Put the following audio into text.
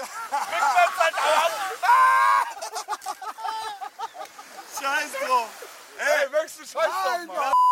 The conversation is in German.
Rückwärts, Alter! Scheiß drauf. Ey, möchtest du Scheiß drauf machen?